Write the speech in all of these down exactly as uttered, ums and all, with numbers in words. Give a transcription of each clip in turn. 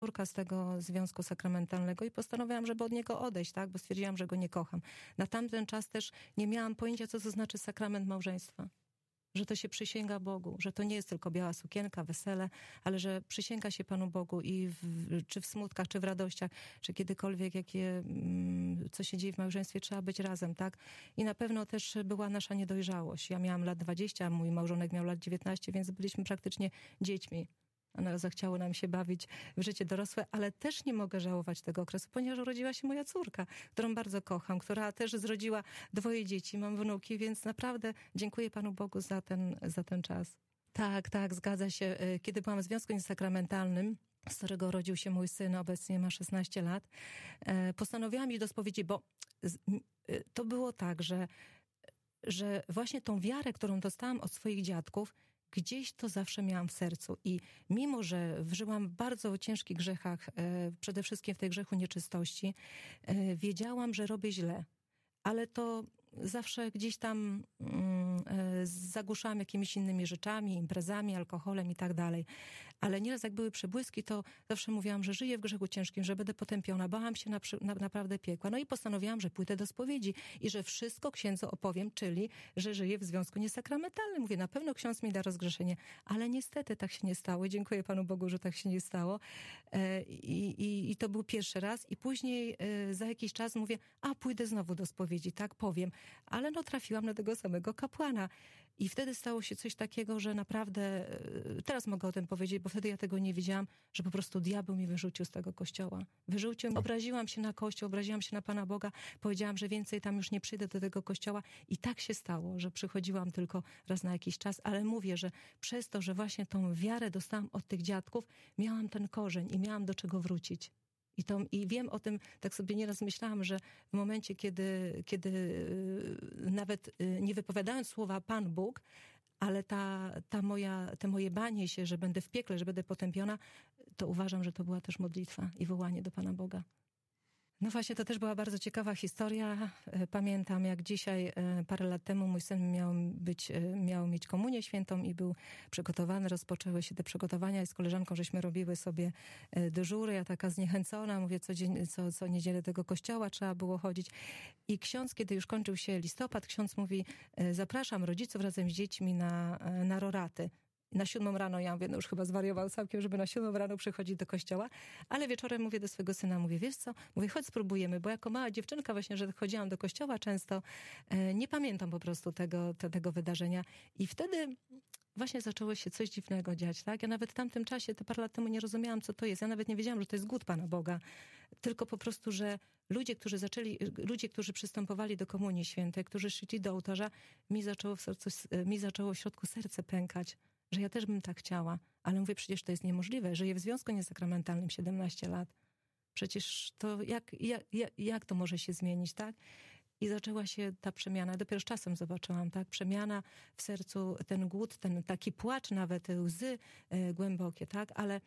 córka z tego związku sakramentalnego i postanowiłam, żeby od niego odejść, tak, bo stwierdziłam, że go nie kocham. Na tamten czas też nie miałam pojęcia, co to znaczy sakrament małżeństwa. Że to się przysięga Bogu, że to nie jest tylko biała sukienka, wesele, ale że przysięga się Panu Bogu i w, czy w smutkach, czy w radościach, czy kiedykolwiek, jakie, co się dzieje w małżeństwie, trzeba być razem, tak? I na pewno też była nasza niedojrzałość. Ja miałam lat dwadzieścia, a mój małżonek miał lat dziewiętnaście, więc byliśmy praktycznie dziećmi. A zachciało nam się bawić w życie dorosłe, ale też nie mogę żałować tego okresu, ponieważ urodziła się moja córka, którą bardzo kocham, która też zrodziła dwoje dzieci, mam wnuki, więc naprawdę dziękuję Panu Bogu za ten, za ten czas. Tak, tak, zgadza się. Kiedy byłam w związku niesakramentalnym, z którego urodził się mój syn, obecnie ma szesnaście lat, postanowiłam iść do spowiedzi, bo to było tak, że, że właśnie tą wiarę, którą dostałam od swoich dziadków, gdzieś to zawsze miałam w sercu i mimo, że żyłam w bardzo ciężkich grzechach, przede wszystkim w tej grzechu nieczystości, wiedziałam, że robię źle, ale to zawsze gdzieś tam zagłuszałam jakimiś innymi rzeczami, imprezami, alkoholem i tak dalej. Ale nieraz jak były przebłyski, to zawsze mówiłam, że żyję w grzechu ciężkim, że będę potępiona. Bałam się na, na, naprawdę piekła. No i postanowiłam, że pójdę do spowiedzi i że wszystko księdzu opowiem, czyli, że żyję w związku niesakramentalnym. Mówię, na pewno ksiądz mi da rozgrzeszenie, ale niestety tak się nie stało. Dziękuję Panu Bogu, że tak się nie stało. I, i, i to był pierwszy raz. I później za jakiś czas mówię, a pójdę znowu do spowiedzi, tak powiem. Ale no trafiłam na tego samego kapłana. I wtedy stało się coś takiego, że naprawdę, teraz mogę o tym powiedzieć, bo wtedy ja tego nie wiedziałam, że po prostu diabeł mnie wyrzucił z tego kościoła. Wyrzucił, obraziłam się na kościół, obraziłam się na Pana Boga, powiedziałam, że więcej tam już nie przyjdę do tego kościoła i tak się stało, że przychodziłam tylko raz na jakiś czas, ale mówię, że przez to, że właśnie tą wiarę dostałam od tych dziadków, miałam ten korzeń i miałam do czego wrócić. I, to, I wiem o tym, tak sobie nieraz myślałam, że w momencie, kiedy, kiedy nawet nie wypowiadając słowa Pan Bóg, ale ta, ta moja, te moje banie się, że będę w piekle, że będę potępiona, to uważam, że to była też modlitwa i wołanie do Pana Boga. No właśnie, to też była bardzo ciekawa historia. Pamiętam, jak dzisiaj, parę lat temu mój syn miał być, miał mieć komunię świętą i był przygotowany, rozpoczęły się te przygotowania i z koleżanką żeśmy robiły sobie dyżury. Ja taka zniechęcona, mówię, co, dzień, co, co niedzielę do tego kościoła trzeba było chodzić. I ksiądz, kiedy już kończył się listopad, ksiądz mówi, zapraszam rodziców razem z dziećmi na, na roraty. Na siódmą rano, ja mówię, no już chyba zwariował całkiem, żeby na siódmą rano przychodzić do kościoła, ale wieczorem mówię do swojego syna, mówię, wiesz co, mówię, chodź spróbujemy, bo jako mała dziewczynka właśnie, że chodziłam do kościoła często, nie pamiętam po prostu tego, te, tego wydarzenia i wtedy właśnie zaczęło się coś dziwnego dziać, tak? Ja nawet w tamtym czasie, te parę lat temu nie rozumiałam, co to jest. Ja nawet nie wiedziałam, że to jest głód Pana Boga. Tylko po prostu, że ludzie, którzy zaczęli, ludzie, którzy przystępowali do Komunii Świętej, którzy szli do ołtarza, mi zaczęło w sercu, mi zaczęło w środku serce pękać, że ja też bym tak chciała. Ale mówię, przecież to jest niemożliwe. Żyję w związku niesakramentalnym siedemnaście lat. Przecież to jak, jak, jak to może się zmienić, tak? I zaczęła się ta przemiana. Dopiero z czasem zobaczyłam, tak? Przemiana w sercu, ten głód, ten taki płacz nawet, łzy e, głębokie, tak? Ale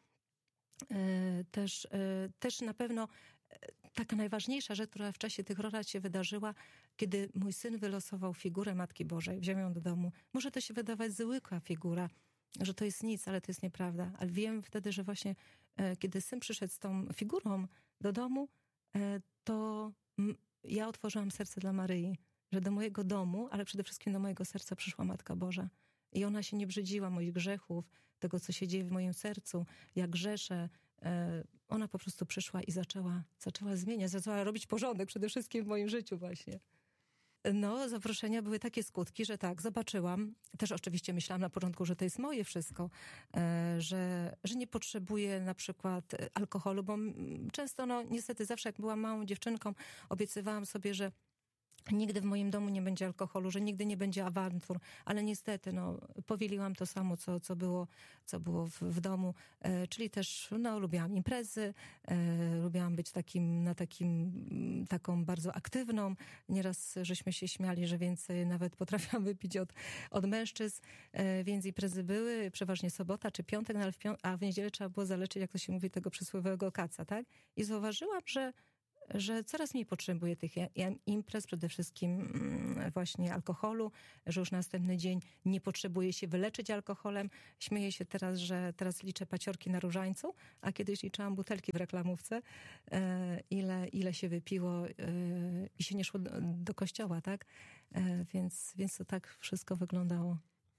e, też, e, też na pewno e, taka najważniejsza rzecz, która w czasie tych rorat się wydarzyła, kiedy mój syn wylosował figurę Matki Bożej, wziął ją do domu. Może to się wydawać zwykła figura, że to jest nic, ale to jest nieprawda. Ale wiem wtedy, że właśnie e, kiedy syn przyszedł z tą figurą do domu, e, to m, ja otworzyłam serce dla Maryi, że do mojego domu, ale przede wszystkim do mojego serca przyszła Matka Boża. I ona się nie brzydziła moich grzechów, tego, co się dzieje w moim sercu, jak grzeszę. E, ona po prostu przyszła i zaczęła, zaczęła zmieniać, zaczęła robić porządek przede wszystkim w moim życiu właśnie. No, zaproszenia były takie skutki, że tak, zobaczyłam. Też oczywiście myślałam na początku, że to jest moje wszystko, że, że nie potrzebuję na przykład alkoholu, bo często, no niestety zawsze jak byłam małą dziewczynką, obiecywałam sobie, że nigdy w moim domu nie będzie alkoholu, że nigdy nie będzie awantur, ale niestety, no, powieliłam to samo, co, co było, co było w, w domu, e, czyli też, no, lubiłam imprezy, e, lubiłam być takim, na takim, taką bardzo aktywną. Nieraz żeśmy się śmiali, że więcej nawet potrafiłam wypić od, od mężczyzn, e, więc imprezy były, przeważnie sobota czy piątek, no, ale w pią- a w niedzielę trzeba było zaleczyć, jak to się mówi, tego przysłowiowego kaca, tak? I zauważyłam, że że coraz mniej potrzebuję tych imprez, przede wszystkim właśnie alkoholu, że już następny dzień nie potrzebuję się wyleczyć alkoholem. Śmieję się teraz, że teraz liczę paciorki na różańcu, a kiedyś liczyłam butelki w reklamówce, ile, ile się wypiło i się nie szło do, do kościoła, tak? Więc, więc to tak wszystko wyglądało.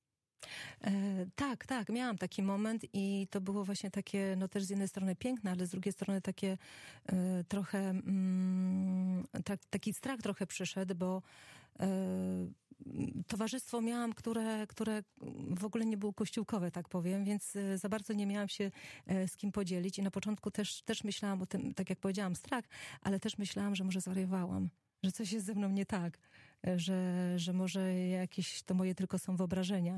E, tak, tak, miałam taki moment i to było właśnie takie, no też z jednej strony piękne, ale z drugiej strony takie e, trochę, mm, tak, taki strach trochę przyszedł, bo e, towarzystwo miałam, które, które w ogóle nie było kościółkowe, tak powiem, więc e, za bardzo nie miałam się e, z kim podzielić i na początku też, też myślałam o tym, tak jak powiedziałam, strach, ale też myślałam, że może zwariowałam, że coś jest ze mną nie tak, że, że może jakieś to moje tylko są wyobrażenia.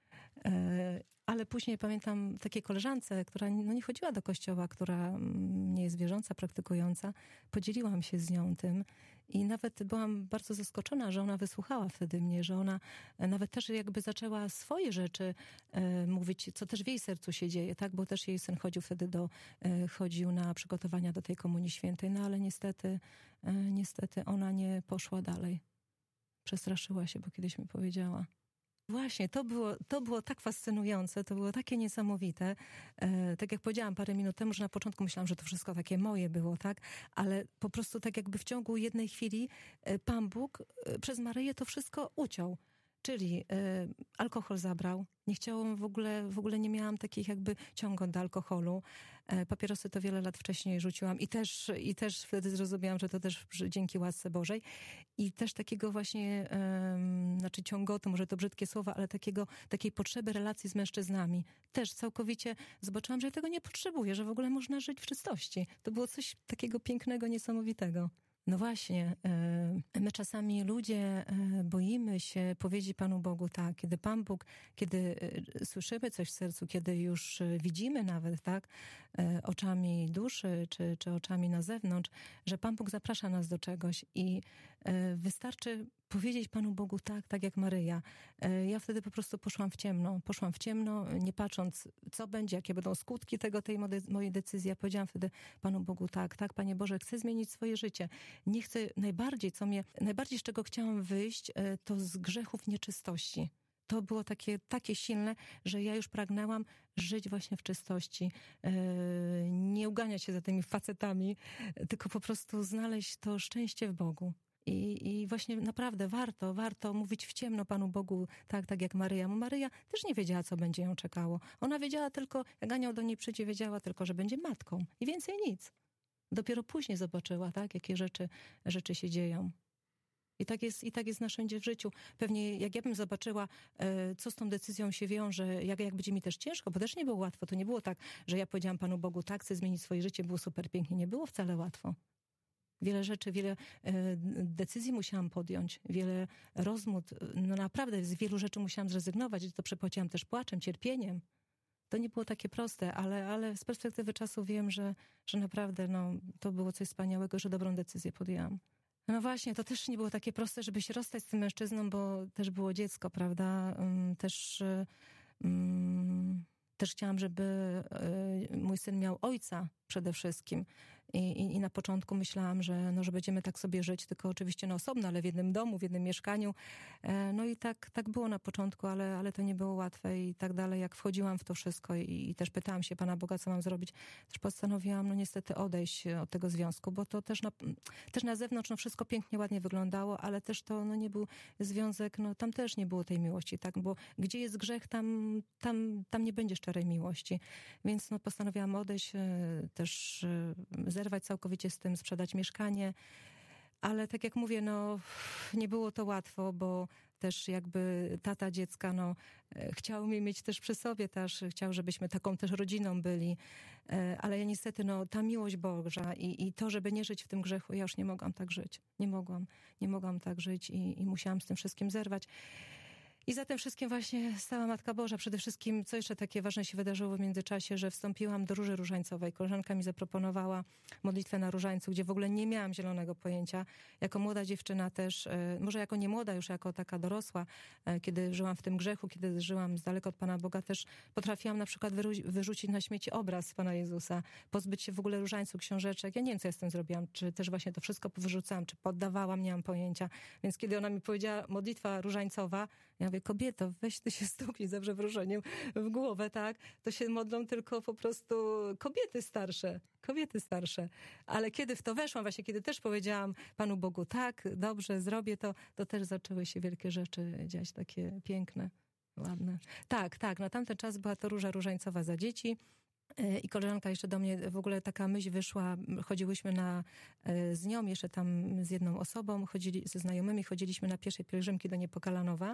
Ale później pamiętam takiej koleżance, która no nie chodziła do kościoła, która nie jest wierząca, praktykująca. Podzieliłam się z nią tym i nawet byłam bardzo zaskoczona, że ona wysłuchała wtedy mnie, że ona nawet też jakby zaczęła swoje rzeczy e, mówić, co też w jej sercu się dzieje, tak? Bo też jej syn chodził wtedy do, e, chodził na przygotowania do tej Komunii Świętej, no ale niestety, e, niestety ona nie poszła dalej. Przestraszyła się, bo kiedyś mi powiedziała. Właśnie, to było, to było tak fascynujące, to było takie niesamowite. E, tak jak powiedziałam parę minut temu, że na początku myślałam, że to wszystko takie moje było, tak? Ale po prostu tak jakby w ciągu jednej chwili e, Pan Bóg e, przez Maryję to wszystko uciął. Czyli e, alkohol zabrał. Nie chciałam w ogóle, w ogóle nie miałam takich jakby ciągąt do alkoholu. E, papierosy to wiele lat wcześniej rzuciłam i też, i też wtedy zrozumiałam, że to też dzięki łasce Bożej. I też takiego właśnie, e, znaczy ciągotu, może to brzydkie słowa, ale takiego, takiej potrzeby relacji z mężczyznami. Też całkowicie zobaczyłam, że ja tego nie potrzebuję, że w ogóle można żyć w czystości. To było coś takiego pięknego, niesamowitego. No właśnie, my czasami ludzie boimy się powiedzieć Panu Bogu tak, kiedy Pan Bóg, kiedy słyszymy coś w sercu, kiedy już widzimy nawet, tak, oczami duszy, czy, czy oczami na zewnątrz, że Pan Bóg zaprasza nas do czegoś i wystarczy powiedzieć Panu Bogu tak, tak jak Maryja. Ja wtedy po prostu poszłam w ciemno. Poszłam w ciemno, nie patrząc, co będzie, jakie będą skutki tego, tej mojej decyzji. Ja powiedziałam wtedy Panu Bogu tak, tak, Panie Boże, chcę zmienić swoje życie. Nie chcę, najbardziej, co mnie, najbardziej z czego chciałam wyjść, to z grzechów nieczystości. To było takie, takie silne, że ja już pragnęłam żyć właśnie w czystości. Nie uganiać się za tymi facetami, tylko po prostu znaleźć to szczęście w Bogu. I, I właśnie naprawdę warto, warto mówić w ciemno Panu Bogu, tak, tak jak Maryja. Bo Maryja też nie wiedziała, co będzie ją czekało. Ona wiedziała tylko, jak anioł do niej przyjdzie, wiedziała tylko, że będzie matką. I więcej nic. Dopiero później zobaczyła, tak, jakie rzeczy, rzeczy się dzieją. I tak jest, i tak jest na wszędzie w życiu. Pewnie jak ja bym zobaczyła, e, co z tą decyzją się wiąże, jak, jak będzie mi też ciężko, bo też nie było łatwo. To nie było tak, że ja powiedziałam Panu Bogu, tak, chcę zmienić swoje życie, było super pięknie. Nie było wcale łatwo. Wiele rzeczy, wiele e, decyzji musiałam podjąć, wiele rozmów, no naprawdę z wielu rzeczy musiałam zrezygnować, to przepłaciłam też płaczem, cierpieniem. To nie było takie proste, ale, ale z perspektywy czasu wiem, że, że naprawdę no, to było coś wspaniałego, że dobrą decyzję podjęłam. No właśnie, to też nie było takie proste, żeby się rozstać z tym mężczyzną, bo też było dziecko, prawda? Też, um, też chciałam, żeby mój syn miał ojca przede wszystkim. I, i, I na początku myślałam, że, no, że będziemy tak sobie żyć, tylko oczywiście no, osobno, ale w jednym domu, w jednym mieszkaniu. E, no i tak, tak było na początku, ale, ale to nie było łatwe i tak dalej. Jak wchodziłam w to wszystko i, i też pytałam się Pana Boga, co mam zrobić, też postanowiłam no niestety odejść od tego związku, bo to też na, też na zewnątrz no, wszystko pięknie, ładnie wyglądało, ale też to no, nie był związek, no tam też nie było tej miłości, tak, bo gdzie jest grzech, tam, tam, tam nie będzie szczerej miłości. Więc no, postanowiłam odejść, też zerwać całkowicie z tym, sprzedać mieszkanie, ale tak jak mówię, no nie było to łatwo, bo też jakby tata dziecka, no chciał mnie mieć też przy sobie, też chciał, żebyśmy taką też rodziną byli, ale ja niestety, no ta miłość Boża i, i to, żeby nie żyć w tym grzechu, ja już nie mogłam tak żyć. Nie mogłam, nie mogłam tak żyć i, i musiałam z tym wszystkim zerwać. I za tym wszystkim właśnie stała Matka Boża. Przede wszystkim, co jeszcze takie ważne się wydarzyło w międzyczasie, że wstąpiłam do Róży Różańcowej. Koleżanka mi zaproponowała modlitwę na Różańcu, gdzie w ogóle nie miałam zielonego pojęcia. Jako młoda dziewczyna też, może jako nie młoda, już jako taka dorosła, kiedy żyłam w tym grzechu, kiedy żyłam z daleka od Pana Boga, też potrafiłam na przykład wyrzucić na śmieci obraz Pana Jezusa, pozbyć się w ogóle różańców, książeczek. Ja nie wiem, co ja z tym zrobiłam. Czy też właśnie to wszystko powyrzucałam, czy poddawałam, nie mam pojęcia. Więc kiedy ona mi powiedziała modlitwa różańcowa, ja mówię, kobieto, weź ty się stuknij za przewróceniem w głowę, tak? To się modlą tylko po prostu kobiety starsze, kobiety starsze. Ale kiedy w to weszłam, właśnie kiedy też powiedziałam Panu Bogu, tak, dobrze, zrobię to, to też zaczęły się wielkie rzeczy dziać, takie piękne, ładne. Tak, tak, na tamten czas była to Róża Różańcowa za dzieci. I koleżanka jeszcze do mnie, w ogóle taka myśl wyszła, chodziłyśmy na, z nią, jeszcze tam z jedną osobą, chodzili, ze znajomymi, chodziliśmy na pierwszej pielgrzymki do Niepokalanowa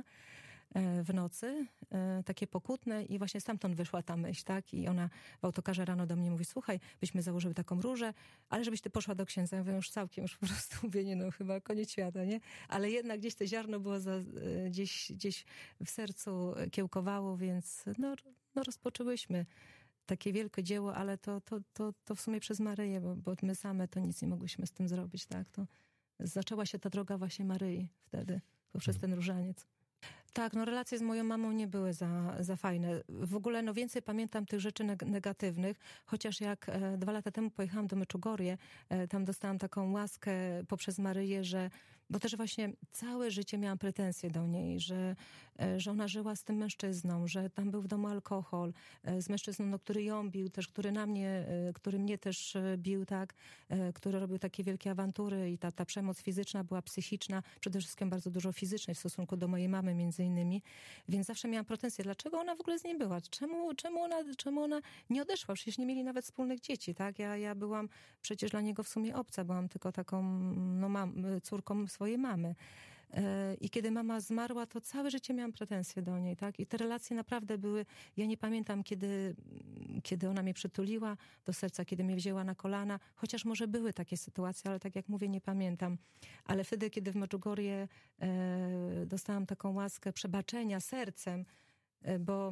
w nocy, takie pokutne i właśnie stamtąd wyszła ta myśl, tak? I ona w autokarze rano do mnie mówi, słuchaj, byśmy założyły taką różę, ale żebyś ty poszła do księdza. Ja mówię, już całkiem, już po prostu mówię, nie no, chyba koniec świata, nie? Ale jednak gdzieś to ziarno było za, gdzieś, gdzieś w sercu kiełkowało, więc no, no rozpoczęłyśmy takie wielkie dzieło, ale to, to, to, to w sumie przez Maryję, bo, bo my same to nic nie mogłyśmy z tym zrobić, tak? To zaczęła się ta droga właśnie Maryi wtedy, poprzez ten różaniec. Tak, no relacje z moją mamą nie były za, za fajne. W ogóle no więcej pamiętam tych rzeczy neg- negatywnych, chociaż jak e, dwa lata temu pojechałam do Meczugorje, e, tam dostałam taką łaskę poprzez Maryję, że bo też właśnie całe życie miałam pretensje do niej, że, e, że ona żyła z tym mężczyzną, że tam był w domu alkohol, e, z mężczyzną, no, który ją bił, też który na mnie, e, który mnie też e, bił, tak, e, który robił takie wielkie awantury i ta, ta przemoc fizyczna była psychiczna, przede wszystkim bardzo dużo fizycznej w stosunku do mojej mamy między innymi, więc zawsze miałam pretensje, dlaczego ona w ogóle z nim była, czemu, czemu, ona, czemu ona nie odeszła, przecież nie mieli nawet wspólnych dzieci, tak, ja, ja byłam przecież dla niego w sumie obca, byłam tylko taką, no mam, córką swojej mamy. I kiedy mama zmarła, to całe życie miałam pretensje do niej, tak? I te relacje naprawdę były, ja nie pamiętam, kiedy, kiedy ona mnie przytuliła do serca, kiedy mnie wzięła na kolana, chociaż może były takie sytuacje, ale tak jak mówię, nie pamiętam. Ale wtedy, kiedy w Medjugorje e, dostałam taką łaskę przebaczenia sercem, e, bo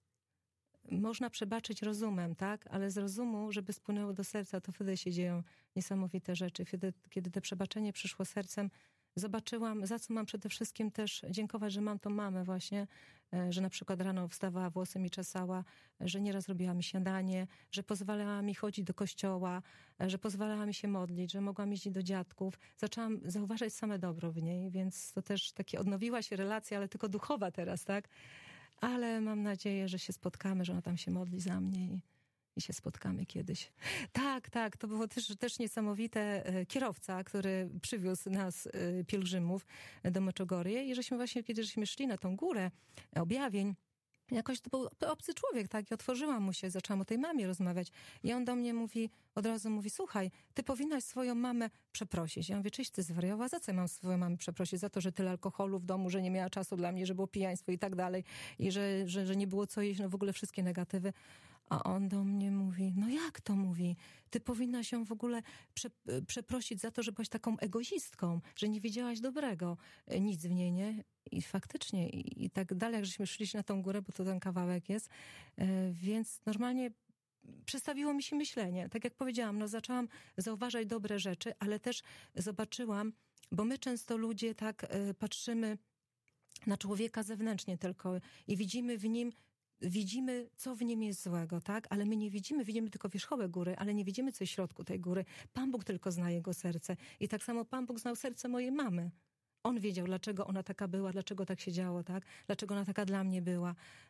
można przebaczyć rozumem, tak? Ale z rozumu, żeby spłynęło do serca, to wtedy się dzieją niesamowite rzeczy. Wtedy, kiedy to przebaczenie przyszło sercem, zobaczyłam, za co mam przede wszystkim też dziękować, że mam tą mamę właśnie, że na przykład rano wstawała, włosy mi czesała, że nieraz robiła mi śniadanie, że pozwalała mi chodzić do kościoła, że pozwalała mi się modlić, że mogłam iść do dziadków. Zaczęłam zauważać same dobro w niej, więc to też takie odnowiła się relacja, ale tylko duchowa teraz, tak? Ale mam nadzieję, że się spotkamy, że ona tam się modli za mnie i, i się spotkamy kiedyś. Tak, tak, to było też, też niesamowite. Kierowca, który przywiózł nas, pielgrzymów, do Meczugorje i żeśmy właśnie, kiedy żeśmy szli na tą górę objawień, jakoś to był obcy człowiek, tak? I otworzyłam mu się, zaczęłam o tej mamie rozmawiać. I on do mnie mówi, od razu mówi, słuchaj, ty powinnaś swoją mamę przeprosić. Ja mówię, czyś ty zwariowała? Za co ja mam swoją mamę przeprosić? Za to, że tyle alkoholu w domu, że nie miała czasu dla mnie, że było pijaństwo i tak dalej. I że, że, że nie było co jeść, no w ogóle wszystkie negatywy. A on do mnie mówi, no jak to mówi? Ty powinnaś ją w ogóle prze, przeprosić za to, że byłaś taką egoistką, że nie widziałaś dobrego. Nic w niej, nie? I faktycznie, i, i tak dalej, jak żeśmy szli na tą górę, bo to ten kawałek jest, e, więc normalnie przestawiło mi się myślenie. Tak jak powiedziałam, no zaczęłam zauważać dobre rzeczy, ale też zobaczyłam, bo my często ludzie tak e, patrzymy na człowieka zewnętrznie tylko i widzimy w nim Widzimy, co w nim jest złego, tak? Ale my nie widzimy, widzimy tylko wierzchołek góry, ale nie widzimy, co jest w środku tej góry. Pan Bóg tylko zna jego serce. I tak samo Pan Bóg znał serce mojej mamy. On wiedział, dlaczego ona taka była, dlaczego tak się działo, tak? Dlaczego ona taka dla mnie była.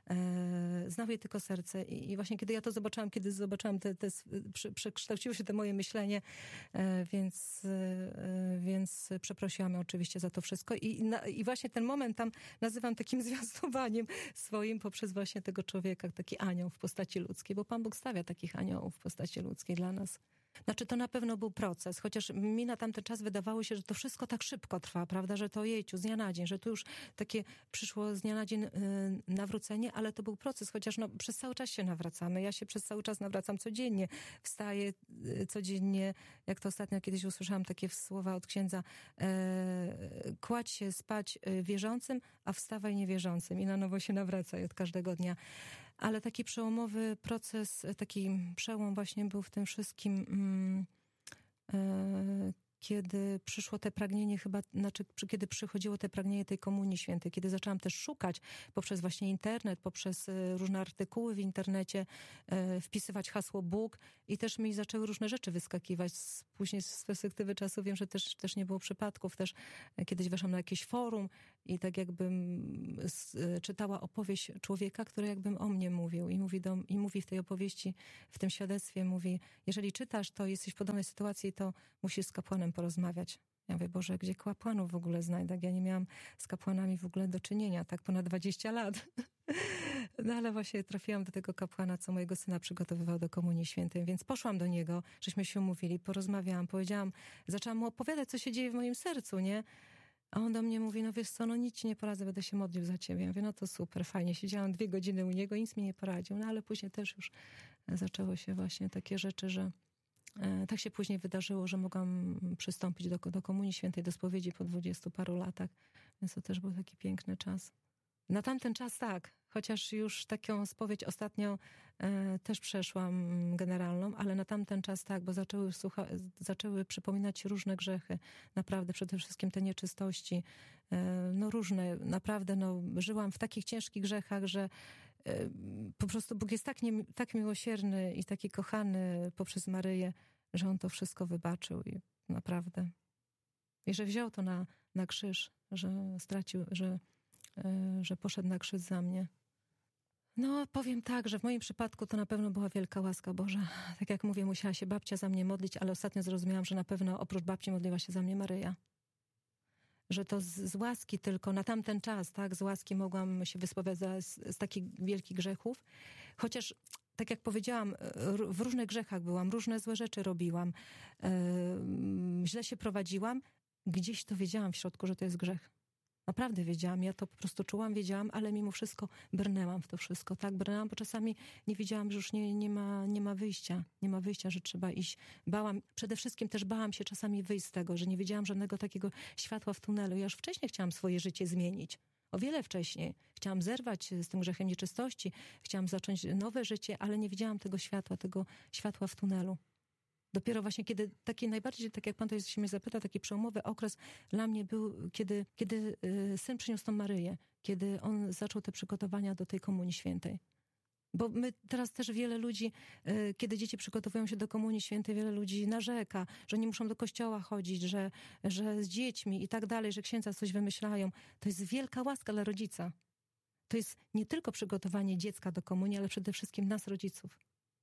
E, znał jej tylko serce. I, I właśnie kiedy ja to zobaczyłam, kiedy zobaczyłam, te, te, prze, przekształciło się to moje myślenie, e, więc, e, więc przeprosiłam ją oczywiście za to wszystko. I, na, I właśnie ten moment tam nazywam takim zwiastowaniem swoim poprzez właśnie tego człowieka, taki anioł w postaci ludzkiej, bo Pan Bóg stawia takich aniołów w postaci ludzkiej dla nas. Znaczy to na pewno był proces, chociaż mi na tamten czas wydawało się, że to wszystko tak szybko trwa, prawda, że to jejciu, z dnia na dzień, że tu już takie przyszło z dnia na dzień yy, nawrócenie, ale to był proces, chociaż no, przez cały czas się nawracamy. Ja się przez cały czas nawracam codziennie, wstaję yy, codziennie, jak to ostatnio kiedyś usłyszałam takie słowa od księdza, yy, kładź się spać wierzącym, a wstawaj niewierzącym i na nowo się nawracaj od każdego dnia. Ale taki przełomowy proces, taki przełom właśnie był w tym wszystkim, mm, e, kiedy przyszło te pragnienie chyba, znaczy kiedy przychodziło te pragnienie tej Komunii Świętej, kiedy zaczęłam też szukać poprzez właśnie internet, poprzez różne artykuły w internecie, e, wpisywać hasło Bóg i też mi zaczęły różne rzeczy wyskakiwać. Później z perspektywy czasu wiem, że też, też nie było przypadków. Też kiedyś weszłam na jakieś forum i tak jakbym z, czytała opowieść człowieka, który jakbym o mnie mówił i mówi, do, i mówi w tej opowieści, w tym świadectwie, mówi, jeżeli czytasz, to jesteś w podobnej sytuacji, to musisz z kapłanem porozmawiać. Ja mówię, Boże, gdzie kapłanów w ogóle znajdę? Jak ja nie miałam z kapłanami w ogóle do czynienia, tak ponad dwadzieścia lat. No ale właśnie trafiłam do tego kapłana, co mojego syna przygotowywał do Komunii Świętej, więc poszłam do niego, żeśmy się umówili, porozmawiałam, powiedziałam, zaczęłam mu opowiadać, co się dzieje w moim sercu, nie? A on do mnie mówi, no wiesz co, no nic ci nie poradzę, będę się modlił za ciebie. Ja mówię, no to super, fajnie. Siedziałam dwie godziny u niego, nic mi nie poradził. No ale później też już zaczęło się właśnie takie rzeczy, że e, tak się później wydarzyło, że mogłam przystąpić do, do Komunii Świętej, do spowiedzi po dwudziestu paru latach. Więc to też był taki piękny czas. Na tamten czas tak, chociaż już taką spowiedź ostatnio e, też przeszłam generalną, ale na tamten czas tak, bo zaczęły, słucha, zaczęły przypominać się różne grzechy, naprawdę przede wszystkim te nieczystości, e, no różne, naprawdę no, żyłam w takich ciężkich grzechach, że e, po prostu Bóg jest tak, nie, tak miłosierny i taki kochany poprzez Maryję, że On to wszystko wybaczył i naprawdę. I że wziął to na, na krzyż, że stracił, że że poszedł na krzyż za mnie. No, powiem tak, że w moim przypadku to na pewno była wielka łaska Boża. Tak jak mówię, musiała się babcia za mnie modlić, ale ostatnio zrozumiałam, że na pewno oprócz babci modliła się za mnie Maryja. Że to z, z łaski tylko, na tamten czas, tak, z łaski mogłam się wyspowiadać z, z takich wielkich grzechów. Chociaż, tak jak powiedziałam, w różnych grzechach byłam, różne złe rzeczy robiłam, yy, źle się prowadziłam. Gdzieś to wiedziałam w środku, że to jest grzech. Naprawdę wiedziałam, ja to po prostu czułam, wiedziałam, ale mimo wszystko brnęłam w to wszystko, tak? Brnęłam, bo czasami nie wiedziałam, że już nie, nie, ma, nie ma wyjścia, nie ma wyjścia, że trzeba iść. Bałam, przede wszystkim też bałam się czasami wyjść z tego, że nie wiedziałam żadnego takiego światła w tunelu. Ja już wcześniej chciałam swoje życie zmienić. O wiele wcześniej. Chciałam zerwać z tym grzechem nieczystości, chciałam zacząć nowe życie, ale nie widziałam tego światła, tego światła w tunelu. Dopiero właśnie kiedy taki najbardziej, tak jak pan to się mnie zapyta, taki przełomowy okres dla mnie był, kiedy, kiedy y, syn przyniósł tą Maryję, kiedy on zaczął te przygotowania do tej Komunii Świętej. Bo my teraz też wiele ludzi, y, kiedy dzieci przygotowują się do Komunii Świętej, wiele ludzi narzeka, że nie muszą do kościoła chodzić, że, że z dziećmi i tak dalej, że księdza coś wymyślają. To jest wielka łaska dla rodzica. To jest nie tylko przygotowanie dziecka do komunii, ale przede wszystkim nas, rodziców.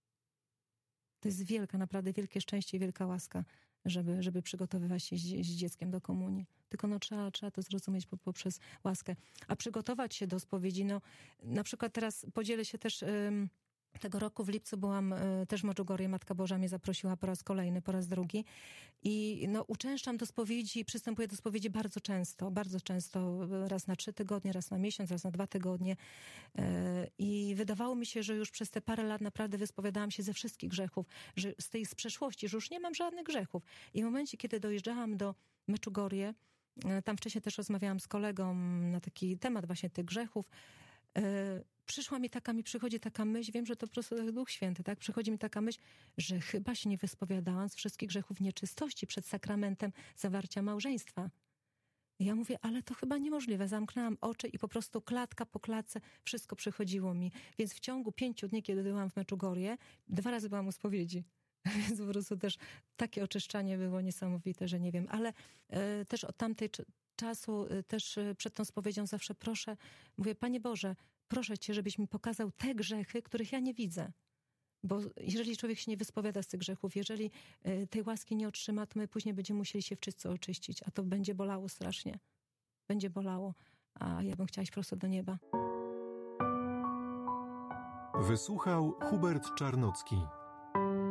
To jest wielka, naprawdę wielkie szczęście i wielka łaska, żeby, żeby przygotowywać się z, z dzieckiem do komunii. Tylko no, trzeba, trzeba to zrozumieć poprzez łaskę. A przygotować się do spowiedzi, no na przykład teraz podzielę się też... Ym, Tego roku w lipcu byłam y, też w Medjugorje, Matka Boża mnie zaprosiła po raz kolejny, po raz drugi i no, uczęszczam do spowiedzi, przystępuję do spowiedzi bardzo często, bardzo często, raz na trzy tygodnie, raz na miesiąc, raz na dwa tygodnie y, i wydawało mi się, że już przez te parę lat naprawdę wyspowiadałam się ze wszystkich grzechów, że z tej z przeszłości, że już nie mam żadnych grzechów. I w momencie, kiedy dojeżdżałam do Medjugorje, y, tam wcześniej też rozmawiałam z kolegą na taki temat właśnie tych grzechów, y, przyszła mi taka, mi przychodzi taka myśl, wiem, że to po prostu Duch Święty, tak? Przychodzi mi taka myśl, że chyba się nie wyspowiadałam z wszystkich grzechów nieczystości przed sakramentem zawarcia małżeństwa. I ja mówię, ale to chyba niemożliwe. Zamknęłam oczy i po prostu klatka po klatce wszystko przychodziło mi. Więc w ciągu pięciu dni, kiedy byłam w Medjugorje, dwa razy byłam u spowiedzi. Więc po prostu też takie oczyszczanie było niesamowite, że nie wiem. Ale e, też od tamtej czasu, e, też e, przed tą spowiedzią zawsze proszę, mówię, Panie Boże, proszę Cię, żebyś mi pokazał te grzechy, których ja nie widzę. Bo jeżeli człowiek się nie wyspowiada z tych grzechów, jeżeli y, tej łaski nie otrzyma, to my później będziemy musieli się wszyscy oczyścić. A to będzie bolało strasznie. Będzie bolało. A ja bym chciała iść prosto do nieba. Wysłuchał Hubert Czarnocki.